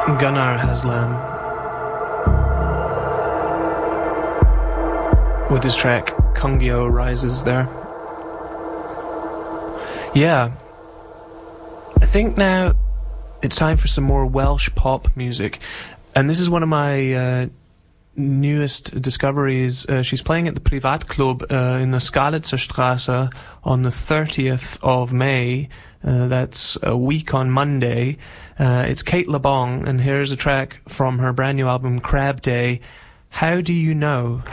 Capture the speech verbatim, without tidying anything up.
Gunnar Haslam with his track Kungyo Rises there. Yeah, I think now it's time for some more Welsh pop music, and this is one of my uh, newest discoveries. Uh, she's playing at the Privatclub uh, in the Skalitzer Straße on the thirtieth of May. Uh, that's a week on Monday. Uh, it's Kate LeBong, and here's a track from her brand new album Crab Day. How Do You Know?